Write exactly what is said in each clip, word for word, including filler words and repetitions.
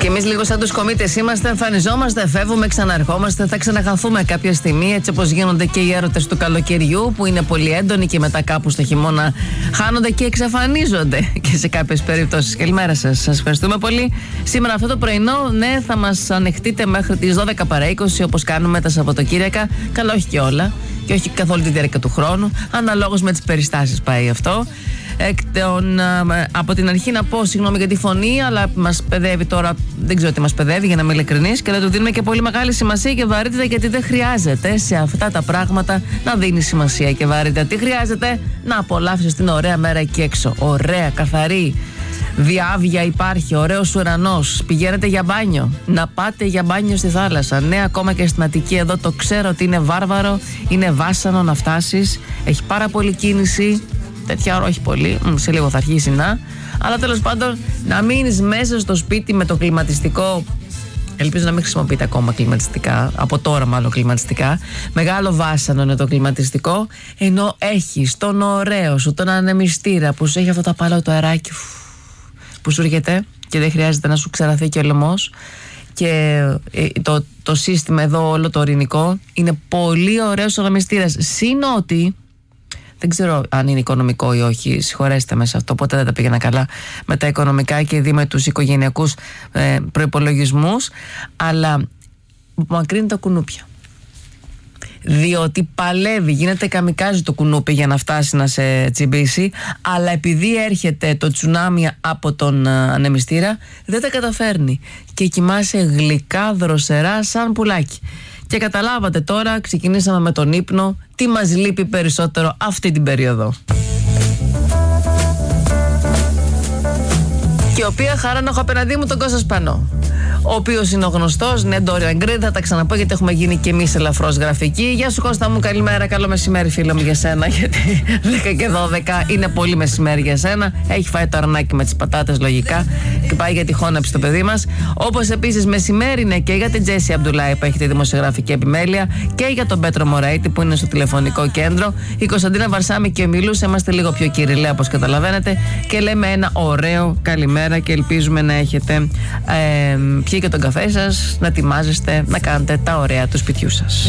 Και εμείς λίγο σαν τους κομίτες είμαστε, εμφανιζόμαστε, φεύγουμε, ξαναρχόμαστε, θα ξαναχαθούμε κάποια στιγμή, έτσι όπως γίνονται και οι έρωτες του καλοκαιριού που είναι πολύ έντονοι και μετά κάπου στο χειμώνα χάνονται και εξαφανίζονται και σε κάποιες περιπτώσεις. Καλημέρα σας, σας ευχαριστούμε πολύ. Σήμερα αυτό το πρωινό, ναι, θα μας ανεχτείτε μέχρι τις δώδεκα παρά είκοσι όπως κάνουμε τα Σαββατοκύριακα. Καλά, όχι και όλα και όχι καθ' όλη τη διάρκεια του χρόνου, αναλόγως με τις περιστάσεις πάει αυτό. Εκ των, από την αρχή να πω συγγνώμη για τη φωνή, αλλά μας παιδεύει τώρα, δεν ξέρω τι μας παιδεύει για να είμαι ειλικρινής, και δεν του δίνουμε και πολύ μεγάλη σημασία και βαρύτητα, γιατί δεν χρειάζεται σε αυτά τα πράγματα να δίνει σημασία και βαρύτητα. Τι χρειάζεται? Να απολαύσεις την ωραία μέρα εκεί έξω. Ωραία, καθαρή, διάβια υπάρχει, ωραίος ουρανός. Πηγαίνετε για μπάνιο, να πάτε για μπάνιο στη θάλασσα. Ναι, ακόμα και στην Αττική εδώ το ξέρω ότι είναι βάρβαρο, είναι βάσανο να φτάσεις, έχει πάρα πολύ κίνηση. Τέτοια ώρα όχι πολύ, σε λίγο θα αρχίσει να. Αλλά τέλος πάντων, να μείνεις μέσα στο σπίτι με το κλιματιστικό. Ελπίζω να μην χρησιμοποιείτε ακόμα κλιματιστικά, από τώρα μάλλον κλιματιστικά. Μεγάλο βάσανο είναι το κλιματιστικό. Ενώ έχεις τον ωραίο σου, τον ανεμιστήρα που σου έχει αυτό το απαλό το αεράκι που σου έρχεται και δεν χρειάζεται να σου ξεραθεί και ο λαιμός. Και το, το σύστημα εδώ όλο το ορεινικό είναι πολύ ωραίος ο ανεμιστήρας. Συν ότι δεν ξέρω αν είναι οικονομικό ή όχι, συγχωρέστε με σε αυτό, ποτέ δεν τα πήγαινα καλά με τα οικονομικά και δει με τους οικογενειακούς ε, προϋπολογισμούς, αλλά μακρύνει τα κουνούπια. Διότι παλεύει, γίνεται καμικάζι το κουνούπι για να φτάσει να σε τσιμπήσει, αλλά επειδή έρχεται το τσουνάμι από τον ανεμιστήρα, δεν τα καταφέρνει και κοιμάσαι γλυκά, δροσερά, σαν πουλάκι. Και καταλάβατε τώρα, ξεκινήσαμε με τον ύπνο, τι μας λείπει περισσότερο αυτή την περίοδο. Και οποία χαρά να έχω απέναντί μου τον Κώστα Σπανό, ο οποίος είναι ο γνωστός, ναι, Dorian Gray, θα τα ξαναπώ γιατί έχουμε γίνει και εμείς ελαφρώς γραφικοί. Γεια σου Κώστα μου, καλημέρα, καλό μεσημέρι φίλο μου για σένα, γιατί δέκα και δώδεκα είναι πολύ μεσημέρι για σένα. Έχει φάει το αρνάκι με τις πατάτες λογικά και πάει για τη χώναψη το παιδί μας. Όπως επίσης μεσημέρι είναι και για την Τζέσι Αμπτουλάη που έχει τη δημοσιογραφική επιμέλεια και για τον Πέτρο Μωραήτη που είναι στο τηλεφωνικό κέντρο. Η Κωνσταντίνα Βαρσάμη και ο Μιλούς, είμαστε λίγο πιο κυριλαία όπως καταλαβαίνετε και λέμε ένα ωραίο καλημέρα και ελπίζουμε να έχετε ε, πιει και τον καφέ σας, να ετοιμάζεστε να κάνετε τα ωραία του σπιτιού σας.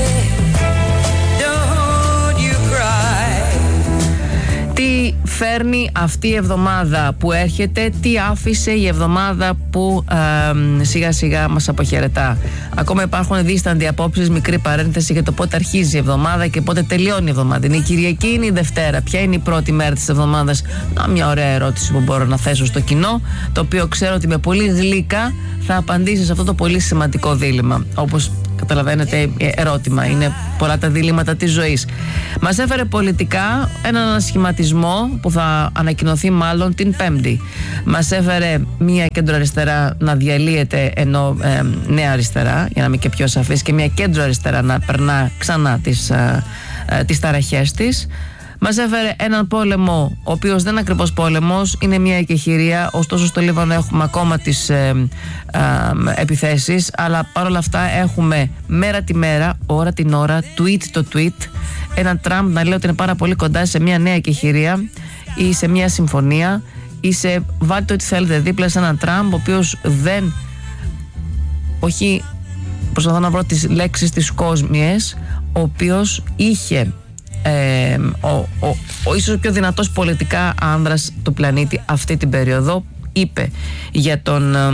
Τι φέρνει αυτή η εβδομάδα που έρχεται, τι άφησε η εβδομάδα που ε, σιγά σιγά μας αποχαιρετά. Ακόμα υπάρχουν δίσταντοι απόψεις, μικρή παρένθεση για το πότε αρχίζει η εβδομάδα και πότε τελειώνει η εβδομάδα. Είναι η Κυριακή, είναι η Δευτέρα, ποια είναι η πρώτη μέρα της εβδομάδας? Να, μια ωραία ερώτηση που μπορώ να θέσω στο κοινό, το οποίο ξέρω ότι με πολύ γλύκα θα απαντήσει σε αυτό το πολύ σημαντικό δίλημμα. Όπως καταλαβαίνετε, ερώτημα, είναι πολλά τα διλήμματα της ζωής. Μας έφερε πολιτικά έναν ανασχηματισμό που θα ανακοινωθεί μάλλον την Πέμπτη. Μας έφερε μία κέντρο αριστερά να διαλύεται, ενώ ε, νέα αριστερά, για να είμαι και πιο σαφής, και μία κέντρο αριστερά να περνά ξανά τις, ε, ε, τις ταραχές της. Μας έφερε έναν πόλεμο, ο οποίος δεν είναι ακριβώς πόλεμος, είναι μια εκεχηρία. Ωστόσο στο Λίβανο έχουμε ακόμα τις ε, ε, επιθέσεις, αλλά παρόλα αυτά έχουμε μέρα τη μέρα, ώρα την ώρα, tweet το tweet, έναν Τραμπ να λέει ότι είναι πάρα πολύ κοντά σε μια νέα εκεχηρία ή σε μια συμφωνία ή σε, βάλτε ό,τι θέλετε δίπλα σε έναν Τραμπ ο οποίος δεν, όχι, προσπαθώ να βρω τις λέξεις τις κόσμιες, ο οποίος είχε Ε, ο, ο, ο ίσως πιο δυνατός πολιτικά άνδρας του πλανήτη αυτή την περίοδο, είπε για τον ε,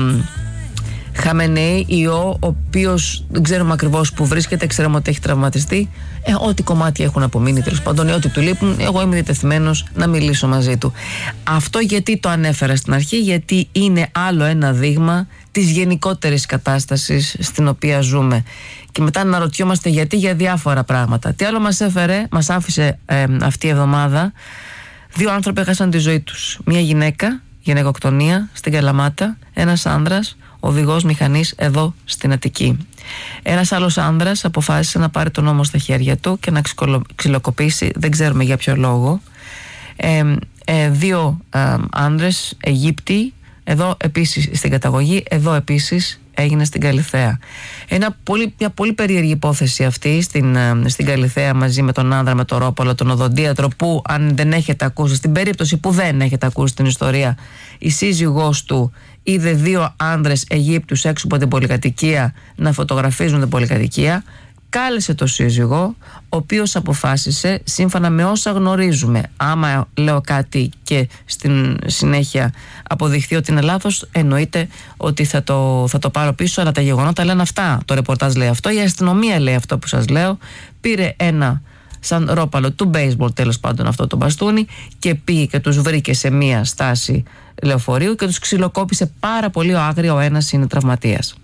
Χαμενέη ιό, ο οποίος δεν ξέρουμε ακριβώς που βρίσκεται, ξέρουμε ότι έχει τραυματιστεί, ε, ό,τι κομμάτια έχουν απομείνει τέλος πάντων, ό,τι του λείπουν, εγώ είμαι διατεθειμένος να μιλήσω μαζί του. Αυτό γιατί το ανέφερα στην αρχή? Γιατί είναι άλλο ένα δείγμα της γενικότερης κατάστασης στην οποία ζούμε. Και μετά να ρωτιόμαστε γιατί, για διάφορα πράγματα. Τι άλλο μας έφερε, μας άφησε ε, αυτή η εβδομάδα? Δύο άνθρωποι έχασαν τη ζωή τους. Μία γυναίκα, γυναικοκτονία στην Καλαμάτα. Ένας άνδρας, οδηγός μηχανής εδώ στην Αττική. Ένας άλλος άνδρας αποφάσισε να πάρει τον νόμο στα χέρια του και να ξυλοκοπήσει, δεν ξέρουμε για ποιο λόγο. Ε, ε, δύο ε, άνδρες Αιγύπτιοι εδώ επίσης στην καταγωγή, εδώ επίσης έγινε στην Καλιθέα. Ένα πολύ, μια πολύ περίεργη υπόθεση αυτή στην, στην Καλιθέα, μαζί με τον άνδρα, με τον Ρόπολο, τον οδοντίατρο, που αν δεν έχετε ακούσει, στην περίπτωση που δεν έχετε ακούσει την ιστορία, η σύζυγός του είδε δύο άνδρες Αιγύπτους έξω από την πολυκατοικία να φωτογραφίζουν την πολυκατοικία. Κάλεσε το σύζυγο, ο οποίος αποφάσισε, σύμφωνα με όσα γνωρίζουμε, άμα λέω κάτι και στην συνέχεια αποδειχθεί ότι είναι λάθος, εννοείται ότι θα το, θα το πάρω πίσω, αλλά τα γεγονότα λένε αυτά. Το ρεπορτάζ λέει αυτό, η αστυνομία λέει αυτό που σας λέω. Πήρε ένα σαν ρόπαλο του baseball, τέλος πάντων, αυτό το μπαστούνι, και πήγε και τους βρήκε σε μία στάση λεωφορείου και τους ξυλοκόπησε πάρα πολύ. Ο άγριο, ο ένας είναι τραυματίας.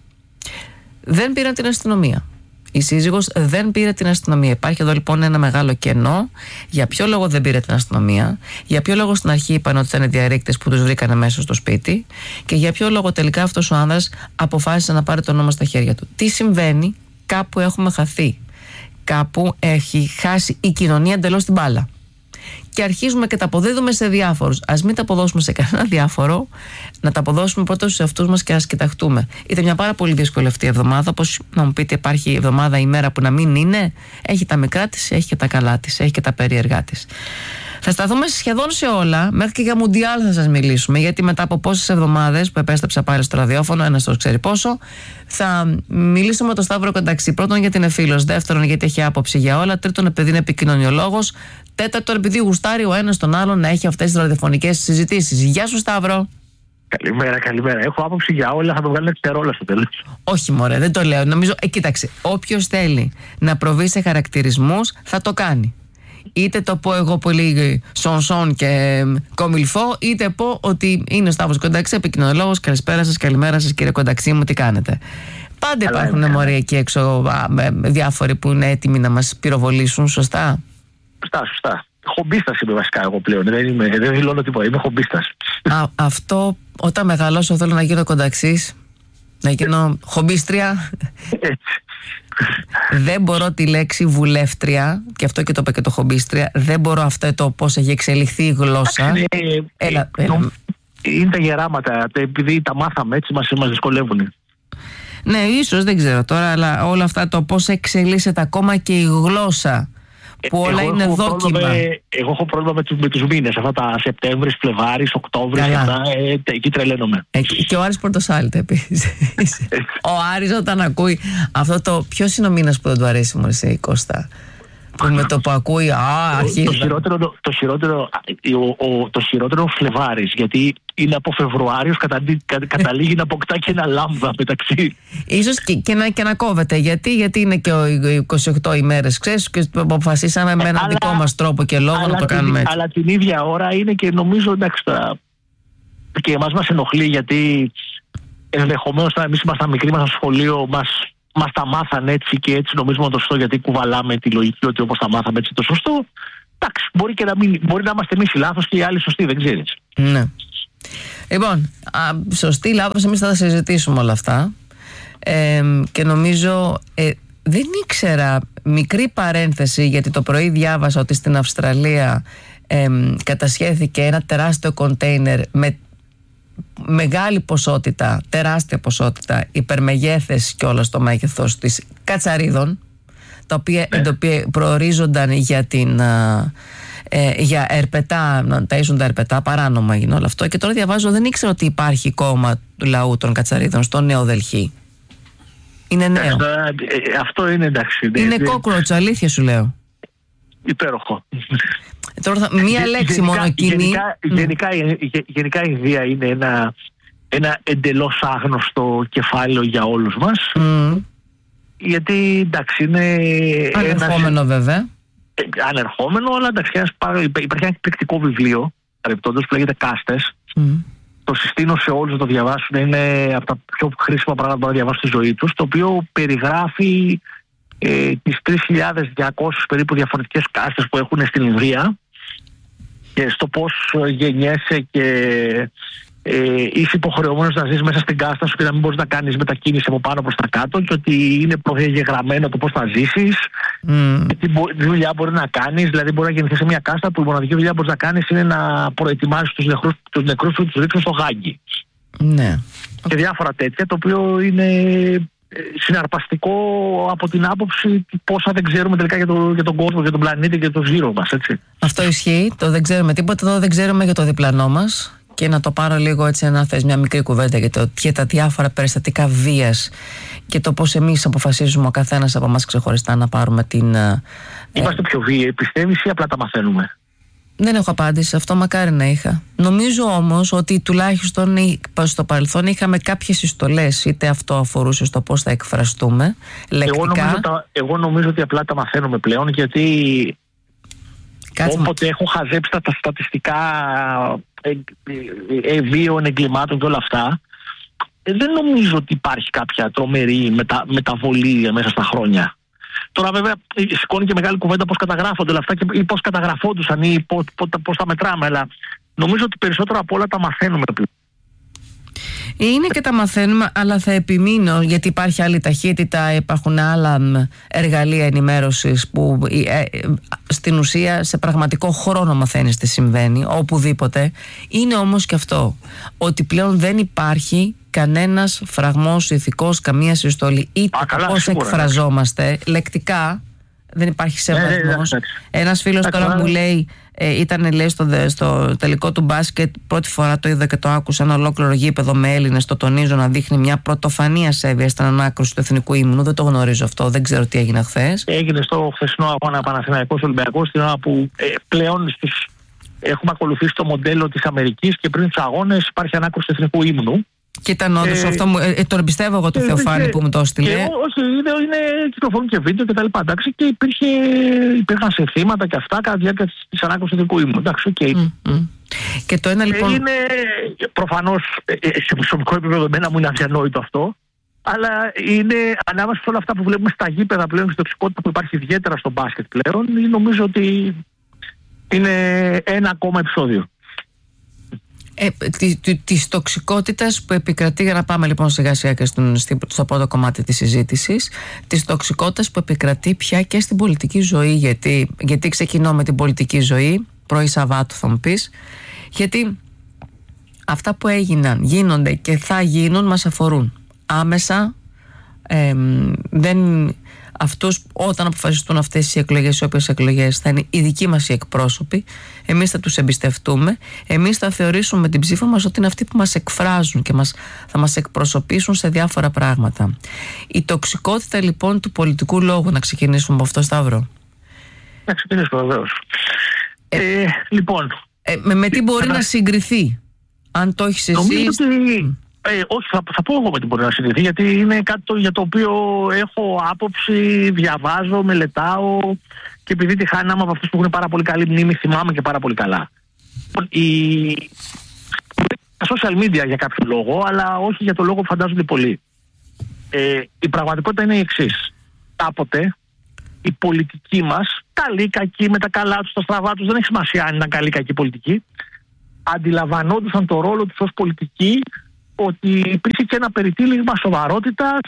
Δεν πήραν την αστυνομία. Η σύζυγος δεν πήρε την αστυνομία. Υπάρχει εδώ λοιπόν ένα μεγάλο κενό. Για ποιο λόγο δεν πήρε την αστυνομία, για ποιο λόγο στην αρχή είπαν ότι ήταν διαρρήκτες που τους βρήκανε μέσα στο σπίτι, και για ποιο λόγο τελικά αυτός ο άνδρας αποφάσισε να πάρει το νόμο στα χέρια του. Τι συμβαίνει? Κάπου έχουμε χαθεί. Κάπου έχει χάσει η κοινωνία εντελώς την μπάλα. Και αρχίζουμε και τα αποδίδουμε σε διάφορους. Ας μην τα αποδώσουμε σε κανένα διάφορο, να τα αποδώσουμε πρώτα στους εαυτούς μας και ας κοιταχτούμε. Ήταν μια πάρα πολύ δύσκολη αυτή η εβδομάδα. Όπως να μου πείτε, υπάρχει εβδομάδα, ημέρα που να μην είναι? Έχει τα μικρά της, έχει και τα καλά της, έχει και τα περίεργά της. Θα σταθούμε σχεδόν σε όλα, μέχρι και για Μουντιάλ θα σας μιλήσουμε, γιατί μετά από πόσες εβδομάδες που επέστρεψα πάλι στο ραδιόφωνο, ένας το ξέρει πόσο, θα μιλήσουμε με τον Σταύρο Κονταξή. Πρώτον, γιατί είναι φίλος. Δεύτερον, γιατί έχει άποψη για όλα. Τρίτον, επειδή είναι επικοινωνιολόγος. Τέταρτον, επειδή γουστάρει ο ένας τον άλλον να έχει αυτές τις ραδιοφωνικές συζητήσεις. Γεια σου, Σταύρο. Καλημέρα, καλημέρα. Έχω άποψη για όλα, θα το βγάλω εξτερόλα στο τέλος. Όχι, μωρέ, δεν το λέω. Νομίζω, ε, κοίταξε, όποιος θέλει να προβεί σε χαρακτηρισμούς θα το κάνει. Είτε το πω εγώ πολύ σον-σον και κομιλφό, είτε πω ότι είναι ο Σταύρος Κονταξή, επικοινωνιολόγος. Καλησπέρα σας, καλημέρα σας, κύριε Κονταξή μου, τι κάνετε? Πάντα καλά, υπάρχουν μωροί εκεί έξω, α, διάφοροι που είναι έτοιμοι να μας πυροβολήσουν, σωστά? Σωστά, σωστά. Χομπίστας είμαι βασικά εγώ πλέον. Δεν, είμαι, δεν δηλώνω τίποτα, είμαι χομπίστας. Α, αυτό όταν μεγαλώσω θέλω να γίνω Κονταξής, να γίνω χομπίστρια. Δεν μπορώ τη λέξη βουλεύτρια, και αυτό και το είπα και το χομπίστρια, δεν μπορώ αυτό το πώς έχει εξελιχθεί η γλώσσα. Ε, έλα, ε, έλα. Είναι τα γεράματα, επειδή τα μάθαμε έτσι μας, μας δυσκολεύουν. Ναι, ίσως, δεν ξέρω τώρα, αλλά όλα αυτά το πώς εξελίσσεται ακόμα και η γλώσσα, που όλα εγώ είναι δόκιμα. Με, εγώ έχω πρόβλημα με τους, με τους μήνες, αυτά τα Σεπτέμβρης, Φλεβάρης, Οκτώβρης, αυτά, ε, εκεί τρελαίνομαι. Ε, και ο Άρης Πορτοσάλτε επίσης. Ο Άρης όταν ακούει αυτό το... Ποιος είναι ο μήνας που δεν του αρέσει μου, εσύ, Κώστα? Που με το που ακούει, α, αρχίζει. Το χειρότερο, το χειρότερο, ο, ο, το χειρότερο Φλεβάρης, γιατί είναι από Φεβρουάριος, κατα, κα, καταλήγει να αποκτά και ένα λάμδα μεταξύ. Ίσως και, και, να, και να κόβεται. Γιατί, γιατί είναι και είκοσι οκτώ ημέρες, ξέρεις, και αποφασίσαμε με έναν δικό μας τρόπο και λόγο να το κάνουμε έτσι. Αλλά την ίδια ώρα είναι και νομίζω, εντάξει τώρα, και εμάς μας ενοχλεί, γιατί ενδεχομένως εμείς ήμασταν μικροί μας στο σχολείο, μας... Μας τα μάθαν έτσι και έτσι νομίζουμε το σωστό, γιατί κουβαλάμε τη λογική ότι όπως τα μάθαμε έτσι το σωστό. Εντάξει, μπορεί, και να μην, μπορεί να είμαστε εμείς οι λάθος και οι άλλοι σωστοί, δεν ξέρεις. Ναι. Λοιπόν, α, σωστή, λάθος, εμείς θα τα συζητήσουμε όλα αυτά. Ε, και νομίζω, ε, δεν ήξερα, μικρή παρένθεση, γιατί το πρωί διάβασα ότι στην Αυστραλία ε, κατασχέθηκε ένα τεράστιο κοντέινερ με μεγάλη ποσότητα, τεράστια ποσότητα, υπερμεγέθες και όλα στο μέγεθος της κατσαρίδων, τα οποία, ναι. τα οποία προορίζονταν για την ε, για ερπετά, να ταΐζουν τα ερπετά, παράνομα είναι όλο αυτό. Και τώρα διαβάζω, δεν ήξερα ότι υπάρχει κόμμα του λαού των κατσαρίδων στο Νέο Δελχή. Είναι νέο. Ε, αυτό είναι εντάξει. Είναι ε, κόκκροτς, αλήθεια σου λέω. Υπέροχο. Τώρα θα, μία λέξη γενικά, μόνο κοινή. Γενικά, mm. γενικά, γενικά η Ινδία είναι ένα, ένα εντελώς άγνωστο κεφάλαιο για όλους μας. Mm. Γιατί εντάξει είναι... Ανερχόμενο ένας, βέβαια. Ε, ανερχόμενο, αλλά εντάξει υπάρχει ένα εκπληκτικό βιβλίο, παρεπτόντως, που λέγεται Κάστες. Mm. Το συστήνω σε όλους να το διαβάσουν. Είναι από τα πιο χρήσιμα πράγματα που να διαβάσουν στη ζωή τους, το οποίο περιγράφει ε, τις τρεις χιλιάδες διακόσιες περίπου διαφορετικές κάστες που έχουν στην Ινδία και στο πώς γεννιέσαι και ε, είσαι υποχρεωμένος να ζεις μέσα στην κάστα σου και να μην μπορείς να κάνεις μετακίνηση από πάνω προς τα κάτω, και ότι είναι προδιαγεγραμμένο το πώς θα ζήσεις, mm. τι, μπο, τι δουλειά μπορεί να κάνεις. Δηλαδή μπορεί να γεννηθείς σε μια κάστα που η μοναδική δουλειά που μπορείς να κάνεις είναι να προετοιμάσεις τους νεκρούς, τους νεκρούς που τους ρίξουν στο γάγκι. Ναι. Και διάφορα τέτοια, το οποίο είναι συναρπαστικό από την άποψη πόσα δεν ξέρουμε τελικά για, το, για τον κόσμο, για τον πλανήτη και για το γύρο μας, έτσι. Αυτό ισχύει, το δεν ξέρουμε τίποτα, το δεν ξέρουμε για το διπλανό μας. Και να το πάρω λίγο έτσι, να θες μια μικρή κουβέντα για, το, για τα διάφορα περιστατικά βίας και το πώς εμείς αποφασίζουμε ο καθένας από εμάς ξεχωριστά να πάρουμε την... Είμαστε πιο βίαιοι, πιστεύεις, ή απλά τα μαθαίνουμε? Δεν έχω απάντηση σε αυτό, μακάρι να είχα. Νομίζω όμως ότι τουλάχιστον στο παρελθόν είχαμε κάποιες συστολές, είτε αυτό αφορούσε στο πώς θα εκφραστούμε λεκτικά. Εγώ νομίζω, τα, εγώ νομίζω ότι απλά τα μαθαίνουμε πλέον, γιατί Κάτσε όποτε μα... έχω χαζέψει τα, τα στατιστικά ε, ε, ε, βίων εγκλημάτων και όλα αυτά, ε, δεν νομίζω ότι υπάρχει κάποια τρομερή μετα, μεταβολή μέσα στα χρόνια. Τώρα βέβαια σηκώνει και μεγάλη κουβέντα πώς καταγράφονται όλα αυτά και, ή πώς καταγραφόντουσαν ή πώς, πώς, πώς τα μετράμε, αλλά νομίζω ότι περισσότερο από όλα τα μαθαίνουμε πλέον. Είναι και τα μαθαίνουμε, αλλά θα επιμείνω, γιατί υπάρχει άλλη ταχύτητα, υπάρχουν άλλα εργαλεία ενημέρωσης που ε, ε, στην ουσία σε πραγματικό χρόνο μαθαίνεις τι συμβαίνει οπουδήποτε. Είναι όμως και αυτό, ότι πλέον δεν υπάρχει κανένας φραγμός ηθικός, καμία συστολή, είτε πώς εκφραζόμαστε ναι. λεκτικά. Δεν υπάρχει σεβασμός. Ναι, ναι, ναι. Ένας φίλος ναι, τώρα ναι. μου λέει, ε, ήταν λέει στο, στο τελικό του μπάσκετ, πρώτη φορά το είδα και το άκουσα, ένα ολόκληρο γήπεδο με Έλληνες, το τονίζω, να δείχνει μια πρωτοφανή ασέβεια στην ανάκρουση του εθνικού ύμνου. Δεν το γνωρίζω αυτό, δεν ξέρω τι έγινε χθες. Έγινε στο χθεσινό αγώνα Παναθηναϊκός Ολυμπιακός, την ώρα που ε, πλέον στους, έχουμε ακολουθήσει το μοντέλο της Αμερικής και πριν τους αγώνες υπάρχει ανάκρουση του εθνικού ύμνου. Και ήταν όντως ε, αυτό, μου, ε, τον πιστεύω εγώ το ε, Θεοφάνη και, που μου το έστειλε. Όχι, είναι, είναι κυκλοφορούν και βίντεο και τα λοιπά, εντάξει, και υπήρχε, υπήρχαν σε θύματα και αυτά κατά τη διάρκεια της ανάκρουσης του εθνικού ύμνου, εντάξει, okay. mm, mm. Και το ένα λοιπόν... Είναι προφανώς, σε προσωπικό επίπεδο εμένα μου είναι αδιανόητο αυτό, αλλά είναι ανάμεσα σε όλα αυτά που βλέπουμε στα γήπεδα πλέον, στην τοξικότητα που υπάρχει ιδιαίτερα στο μπάσκετ πλέον, νομίζω ότι είναι ένα ακόμα επεισόδιο. Ε, της τοξικότητας που επικρατεί, για να πάμε λοιπόν σιγά σιγά και στον, στο πρώτο κομμάτι της συζήτησης, της τοξικότητας που επικρατεί πια και στην πολιτική ζωή, γιατί, γιατί ξεκινώ με την πολιτική ζωή, πρωί Σαββάτου θα μου πεις, γιατί αυτά που έγιναν, γίνονται και θα γίνουν μας αφορούν άμεσα. ε, δεν... Αυτούς, όταν αποφασιστούν αυτές οι εκλογές, οι όποιες εκλογές θα είναι οι δικοί μας οι εκπρόσωποι, εμείς θα τους εμπιστευτούμε, εμείς θα θεωρήσουμε με την ψήφο μας ότι είναι αυτοί που μας εκφράζουν και μας, θα μας εκπροσωπήσουν σε διάφορα πράγματα. Η τοξικότητα λοιπόν του πολιτικού λόγου, να ξεκινήσουμε από αυτό, Σταύρο. Να ξεκινήσουμε βεβαίως. Ε, ε, λοιπόν. Ε, με, με τι μπορεί ε, να συγκριθεί, αν το έχεις εσύ. Ότι... Ε, όχι, θα, θα πω εγώ με την μπορεί να συγκριθεί, γιατί είναι κάτι το, για το οποίο έχω άποψη, διαβάζω, μελετάω και επειδή τη χάνει άμα από αυτούς που έχουν πάρα πολύ καλή μνήμη, θυμάμαι και πάρα πολύ καλά. Η... Τα social media για κάποιο λόγο, αλλά όχι για το λόγο που φαντάζονται πολλοί. Ε, η πραγματικότητα είναι η εξής. Κάποτε η πολιτική μας, καλή, κακή, με τα καλά τους, τα στραβά τους, δεν έχει σημασία αν ήταν καλή, κακή πολιτική, αντιλαμβανόντουσαν το ρόλο τους ως πολιτική, ότι υπήρχε και ένα περιτύλιγμα σοβαρότητας,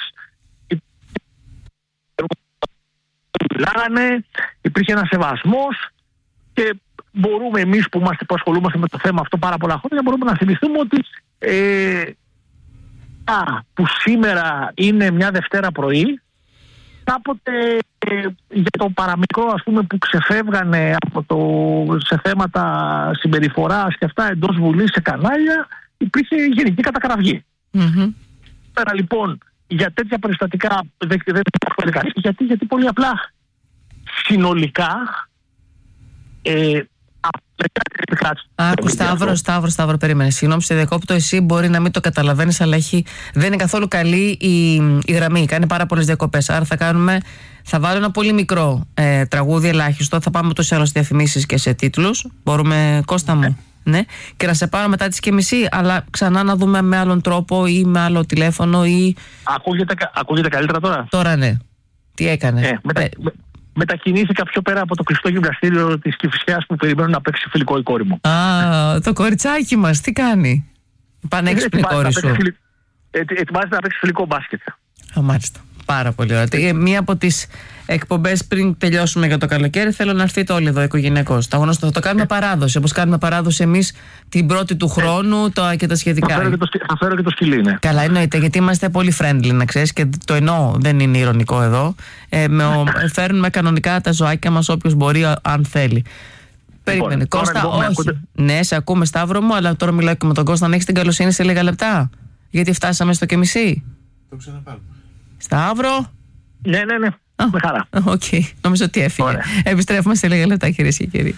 μιλάγανε, υπήρχε ένα σεβασμός και μπορούμε εμείς που, είμαστε, που ασχολούμαστε με το θέμα αυτό πάρα πολλά χρόνια, μπορούμε να θυμηθούμε ότι ε, α, που σήμερα είναι μια Δευτέρα πρωί, κάποτε ε, για το παραμικρό ας πούμε που ξεφεύγανε από το, σε θέματα συμπεριφοράς και αυτά εντός Βουλής σε κανάλια, υπήρχε γενική κατακραυγή. Mm-hmm. Πέρα λοιπόν για τέτοια περιστατικά δεν υπάρχει κανείς. Γιατί, γιατί πολύ απλά συνολικά ε, Άκου Σταύρο, Σταύρο, Σταύρο, περίμενε. Συγγνώμη, σε διακόπτω. Εσύ μπορεί να μην το καταλαβαίνεις, αλλά έχει, δεν είναι καθόλου καλή η, η γραμμή. Κάνει πάρα πολλές διακοπές. Άρα θα κάνουμε, θα βάλω ένα πολύ μικρό ε, τραγούδι, ελάχιστο. Θα πάμε ούτως ή άλλως διαφημίσεις και σε τίτλους. Μπορούμε, Κώστα μου. Ναι. Και να σε πάρω μετά τις και μισή, αλλά ξανά να δούμε με άλλον τρόπο ή με άλλο τηλέφωνο ή... Ακούγεται, ακούγεται καλύτερα τώρα? Τώρα ναι. Τι έκανε? Ε, μετα, ε. με, μετακινήθηκα πιο πέρα από το κλειστό γυμναστήριο της Κηφισιάς που περιμένω να παίξει φιλικό η κόρη μου. Α, το κοριτσάκι μας, τι κάνει? Πανέξυπνη κόρη σου. Ετοιμάζεται να παίξει φιλικό μπάσκετ. Α, μάλιστα. πάρα πολύ ωραία. Μία από τις εκπομπές πριν τελειώσουμε για το καλοκαίρι, θέλω να έρθετε όλοι εδώ οικογενειακώς. Τα γνωστά θα το κάνουμε παράδοση, όπως κάνουμε παράδοση εμείς την πρώτη του χρόνου το, και τα σχετικά. Θα φέρω και το, θα φέρω και το σκυλί, ναι. Καλά, εννοείται, γιατί είμαστε πολύ friendly, να ξέρεις, και το εννοώ, δεν είναι ειρωνικό εδώ. Ε, με, ο, φέρνουμε κανονικά τα ζωάκια μας όποιος μπορεί, αν θέλει. Περίμενε, λοιπόν, Κώστα, όχι. Ακούτε... Ναι, σε ακούμε, Σταύρο μου, αλλά τώρα μιλάω και με τον Κώστα. Αν έχεις την καλοσύνη σε λίγα λεπτά, γιατί φτάσαμε στο και μισή. Το ξαναπάρουμε. Σταύρο. Ναι, ναι, ναι. Oh. Με χαρά. Οκ, okay. Νομίζω ότι έφυγε. Ωραία. Επιστρέφουμε σε λίγα λεπτά, κυρίες και κύριοι.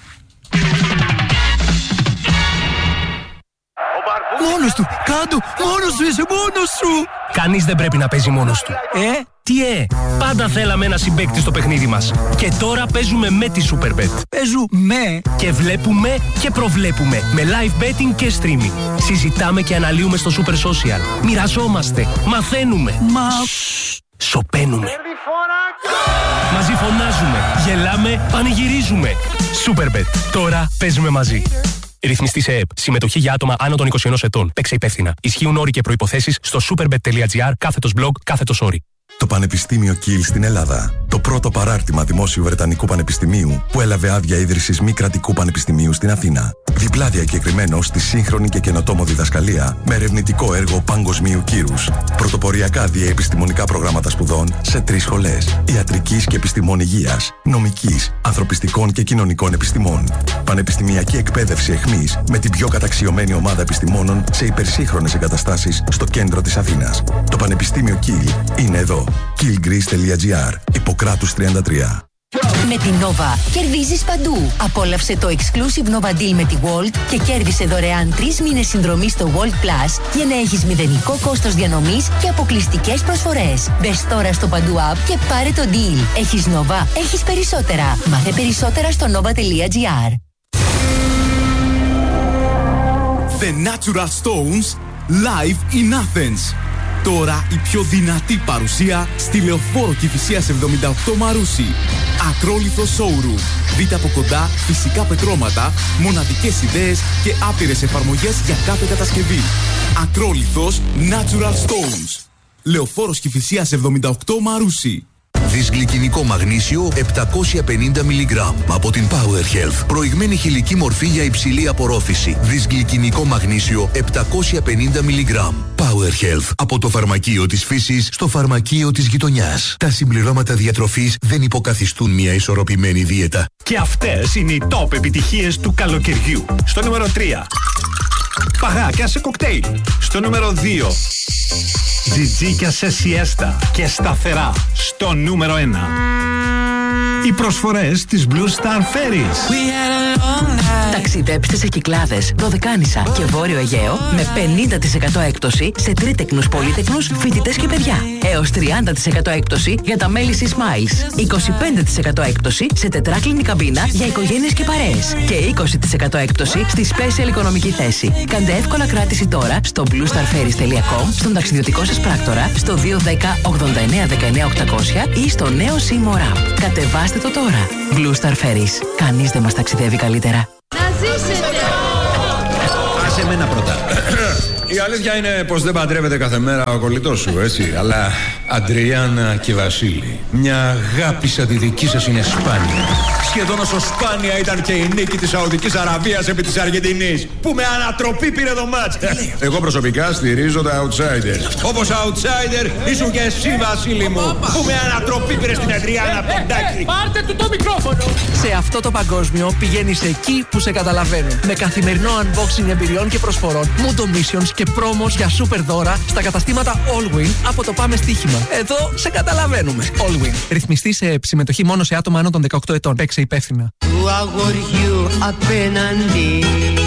Μόνος του, κάτω, μόνος σου είσαι, μόνος σου. Κανείς δεν πρέπει να παίζει μόνος του. Ε, τι ε, πάντα θέλαμε ένα συμπαίκτη στο παιχνίδι μας. Και τώρα παίζουμε με τη Superbet. Παίζουμε και βλέπουμε και προβλέπουμε με live betting και streaming. Συζητάμε και αναλύουμε στο Super Social. Μοιραζόμαστε, μαθαίνουμε. Μα... Σοπαίνουμε. Μαζί φωνάζουμε, γελάμε, πανηγυρίζουμε. Superbet. Τώρα παίζουμε μαζί. Ρυθμιστή σε ΕΕΠ. Συμμετοχή για άτομα άνω των είκοσι ενός ετών. Παίξε υπεύθυνα. Ισχύουν όροι και προϋποθέσεις στο superbet.gr κάθετος blog κάθετος όροι. Το Πανεπιστήμιο Κιλ στην Ελλάδα. Το πρώτο παράρτημα δημόσιου Βρετανικού Πανεπιστημίου που έλαβε άδεια ίδρυσης μη κρατικού πανεπιστημίου στην Αθήνα. Διπλά διακεκριμένο στη σύγχρονη και καινοτόμο διδασκαλία με ερευνητικό έργο παγκοσμίου κύρους. Πρωτοποριακά διαεπιστημονικά προγράμματα σπουδών σε τρεις σχολές: ιατρικής και επιστημών υγείας, νομικής, ανθρωπιστικών και κοινωνικών επιστημών. Πανεπιστημιακή εκπαίδευση εχμής με την πιο καταξιωμένη ομάδα επιστημόνων σε υπερσύγχρονες εγκαταστάσεις στο κέντρο της Αθήνας. Το Πανεπιστήμιο Κιλ είναι εδώ. killgreece.gr Ιπποκράτους τριάντα τρία. Με την Nova κερδίζεις παντού. Απόλαυσε το exclusive Nova Deal με τη Walt και κέρδισε δωρεάν τρεις μήνες συνδρομή στο Walt Plus για να έχεις μηδενικό κόστος διανομής και αποκλειστικές προσφορές. Μπες τώρα στο παντού app και πάρε το deal. Έχεις Nova, έχεις περισσότερα. Μάθε περισσότερα στο nova.gr. The Natural Stones live in Athens. Τώρα η πιο δυνατή παρουσία στη Λεωφόρο Κηφισίας εβδομήντα οκτώ Μαρούσι. Ακρόλιθο showroom. Δείτε από κοντά φυσικά πετρώματα, μοναδικές ιδέες και άπειρες εφαρμογές για κάθε κατασκευή. Ακρόλιθος Natural Stones. Λεωφόρος Κηφισίας εβδομήντα οκτώ Μαρούσι. Δυσγλυκινικό μαγνήσιο επτακόσια πενήντα μιλιγκράμμ από την Power Health. Προηγμένη χηλική μορφή για υψηλή απορρόφηση. Δυσγλυκινικό μαγνήσιο επτακόσια πενήντα μιλιγκράμμ. Power Health. Από το φαρμακείο της φύσης στο φαρμακείο της γειτονιάς. Τα συμπληρώματα διατροφής δεν υποκαθιστούν μια ισορροπημένη δίαιτα. Και αυτές είναι οι top επιτυχίες του καλοκαιριού. Στο νούμερο τρία. Παγάκια σε κοκτέιλ. Στο νούμερο δύο. Τζιτζίκια σε σιέστα και σταθερά. Στο νούμερο ένα. Οι προσφορές της Blue Star Ferries. Ταξιδέψτε σε Κυκλάδες, Δωδεκάνησα και Βόρειο Αιγαίο με πενήντα τοις εκατό έκπτωση σε τρίτεκνους, πολύτεκνους, φοιτητές και παιδιά. Έως τριάντα τοις εκατό έκπτωση για τα μέλη της Smiles. είκοσι πέντε τοις εκατό έκπτωση σε τετράκλινη καμπίνα για οικογένειες και παρέες. Και είκοσι τοις εκατό έκπτωση στη special οικονομική θέση. Κάντε εύκολα κράτηση τώρα στο blue star ferries τελεία com, στον ταξιδιωτικό σας πράκτορα, στο δύο ένα μηδέν ογδόντα εννέα δεκαεννέα οκτακόσια ή στο νέο Seymour App. Κατεβάστε το τώρα. Blue Star Ferries. Κανείς δεν μας ταξιδεύει καλύτερα. Να ζήσετε! Άσε μένα πρώτα. Η αλήθεια είναι πως δεν παντρεύεται κάθε μέρα ο κολλητός σου, έτσι. Αλλά Αντριάννα και Βασίλη, μια αγάπη σαν τη δική σας είναι σπάνια. Σχεδόν όσο σπάνια ήταν και η νίκη της Σαουδικής Αραβίας επί της Αργεντινής, που με ανατροπή πήρε το μάτς. Εγώ προσωπικά στηρίζω τα outsider. Όπως outsider ήσουν και εσύ, Βασίλη μου, που με ανατροπή πήρε στην Αντριάννα Ποντάκη. Πάρτε του το μικρόφωνο! σε αυτό το παγκόσμιο πηγαίνεις εκεί που σε καταλαβαίνουν. Με καθημερινό unboxing εμπειριών και προσφορών, Mundo Missions και πρόμος για super δώρα στα καταστήματα Allwin από το Πάμε Στοίχημα. Εδώ σε καταλαβαίνουμε. Allwin. Ρυθμιστή σε συμμετοχή μόνο σε άτομα άνω των δεκαοκτώ ετών. Παίξε υπεύθυνα. Του αγοριού απέναντι.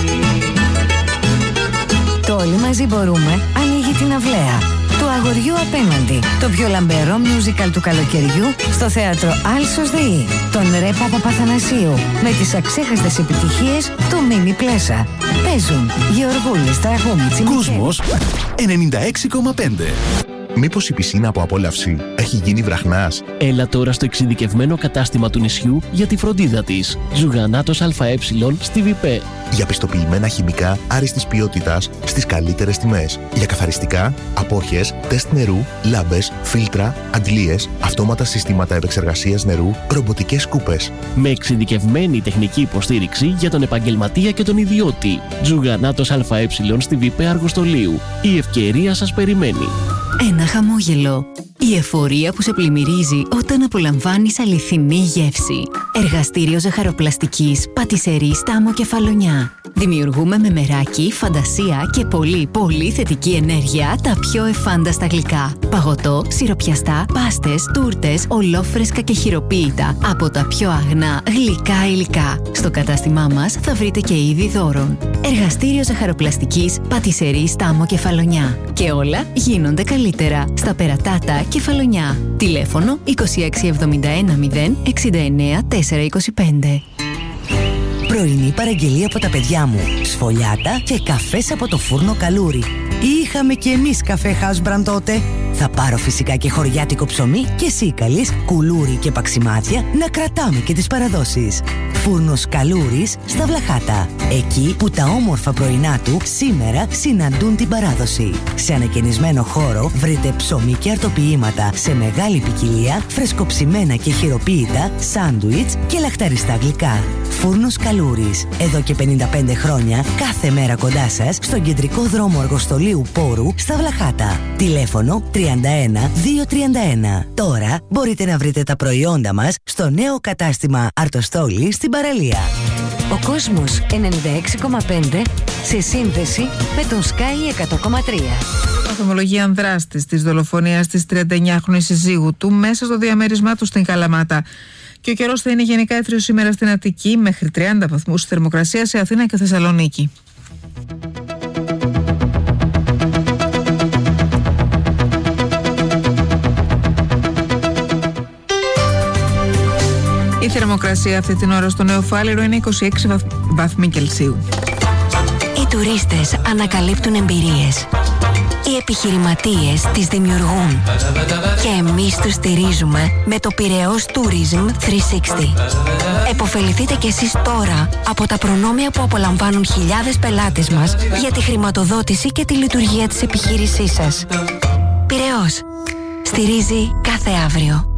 Το Όλοι μαζί μπορούμε ανοίγει την αυλαία. Του αγοριού απέναντι. Το πιο λαμπερό musical του καλοκαιριού στο θέατρο Άλσος ΔΕΗ. Τον Ρε Παπαπαθανασίου με τις αξέχαστες επιτυχίες του Μίμη Πλέσα. Παίζουν Γεωργούλης, Τραγούμη, Τσιμικέλη. Κόσμος ενενήντα έξι κόμμα πέντε. Μήπως η πισίνα από απόλαυση έχει γίνει βραχνάς? Έλα τώρα στο εξειδικευμένο κατάστημα του νησιού για τη φροντίδα της. Ζουγανάτος ΑΕ στη ΒΙΠΕ. Για πιστοποιημένα χημικά άριστης ποιότητας στις καλύτερες τιμές. Για καθαριστικά, απόχες, τεστ νερού, λάμπες, φίλτρα, αντλίες, αυτόματα συστήματα επεξεργασίας νερού, ρομποτικές σκούπες. Με εξειδικευμένη τεχνική υποστήριξη για τον επαγγελματία και τον ιδιώτη. Ζουγανάτος ΑΕ στη ΒΙΠΕ Αργοστολίου. Η ευκαιρία σας περιμένει. Ένα χαμόγελο. Η εφορία που σε πλημμυρίζει όταν απολαμβάνεις αληθινή γεύση. Εργαστήριο ζαχαροπλαστικής, πατισερή Στάμο Κεφαλονιά. Δημιουργούμε με μεράκι, φαντασία και πολύ πολύ θετική ενέργεια τα πιο εφάνταστα γλυκά. Παγωτό, σιροπιαστά, πάστες, τούρτες, ολόφρεσκα και χειροποίητα από τα πιο αγνά γλυκά υλικά. Στο κατάστημά μας θα βρείτε και είδη δώρων. Εργαστήριο ζαχαροπλαστικής, πατισερή Στάμο Κεφαλονιά. Και όλα γίνονται καλύτερα στα Περατάτα Κεφαλονιά. Τηλέφωνο είκοσι έξι εβδομήντα ένα μηδέν εξήντα εννέα τετρακόσια είκοσι πέντε. Πρωινή παραγγελία από τα παιδιά μου. Σφολιάτα και καφές από το φούρνο Καλούρι. Είχαμε κι εμείς καφέ Χάσμπραν τότε. Θα πάρω φυσικά και χωριάτικο ψωμί και σίκαλης, κουλούρι και παξιμάδια να κρατάμε και τις παραδόσεις. Φούρνος Καλούρης στα Βλαχάτα. Εκεί που τα όμορφα πρωινά του σήμερα συναντούν την παράδοση. Σε ανακαινισμένο χώρο βρείτε ψωμί και αρτοποιήματα σε μεγάλη ποικιλία, φρεσκοψημένα και χειροποίητα, σάντουιτς και λαχταριστά γλυκά. Φούρνος Καλούρης. Εδώ και πενήντα πέντε χρόνια κάθε μέρα κοντά σας στον κεντρικό δρόμο Αργοστολίου Πόρου στα Βλαχάτα. Τηλέφωνο τριάντα ένα διακόσια τριάντα ένα. Τώρα μπορείτε να βρείτε τα προϊόντα μας στο νέο κατάστημα Αρτοστόλη στην παραλία. Ο κόσμος ενενήντα έξι κόμμα πέντε σε σύνδεση με τον Sky εκατό κόμμα τρία. Βαθμολογία ανδράστης της δολοφονίας της τριανταεννιάχρονης συζύγου του μέσα στο διαμέρισμά του στην Καλαμάτα. Και ο καιρός θα είναι γενικά έθριος σήμερα στην Αττική, μέχρι τριάντα βαθμούς θερμοκρασία σε Αθήνα και Θεσσαλονίκη. Η θερμοκρασία αυτή την ώρα στο Νέο Φάληρο είναι είκοσι έξι βαθμοί Κελσίου. Οι τουρίστες ανακαλύπτουν εμπειρίες. Οι επιχειρηματίες τις δημιουργούν. Και εμείς τους στηρίζουμε με το Πειραιώς Tourism τριακόσια εξήντα. Εποφεληθείτε κι εσείς τώρα από τα προνόμια που απολαμβάνουν χιλιάδες πελάτες μας για τη χρηματοδότηση και τη λειτουργία της επιχείρησής σας. Πειραιώς. Στηρίζει κάθε αύριο.